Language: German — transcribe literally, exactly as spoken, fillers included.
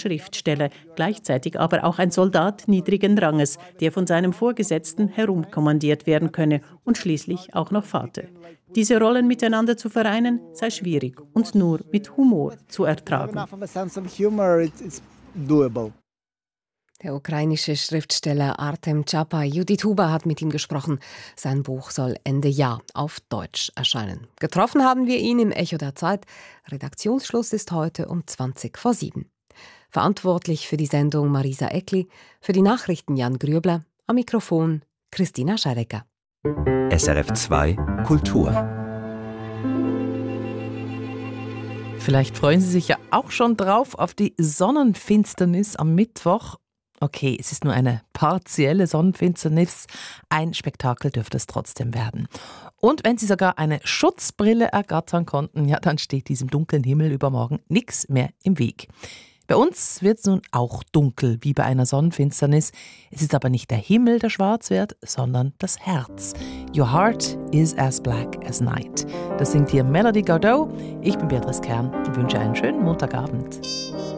Schriftsteller, gleichzeitig aber auch ein Soldat niedrigen Ranges, der von seinem Vorgesetzten herumkommandiert werden könne und schließlich auch noch Vater. Diese Rollen miteinander zu vereinen, sei schwierig und nur mit Humor zu ertragen. Der ukrainische Schriftsteller Artem Chapay, Judith Huber hat mit ihm gesprochen. Sein Buch soll Ende Jahr auf Deutsch erscheinen. Getroffen haben wir ihn im Echo der Zeit. Redaktionsschluss ist heute um zwanzig vor sieben. Verantwortlich für die Sendung Marisa Eckli, für die Nachrichten Jan Grübler, am Mikrofon Christina Scherecker. S R F zwei Kultur. Vielleicht freuen Sie sich ja auch schon drauf auf die Sonnenfinsternis am Mittwoch. Okay, es ist nur eine partielle Sonnenfinsternis. Ein Spektakel dürfte es trotzdem werden. Und wenn Sie sogar eine Schutzbrille ergattern konnten, ja, dann steht diesem dunklen Himmel übermorgen nichts mehr im Weg. Bei uns wird es nun auch dunkel, wie bei einer Sonnenfinsternis. Es ist aber nicht der Himmel, der schwarz wird, sondern das Herz. Your heart is as black as night. Das singt hier Melody Gardot. Ich bin Beatrice Kern und wünsche einen schönen Montagabend.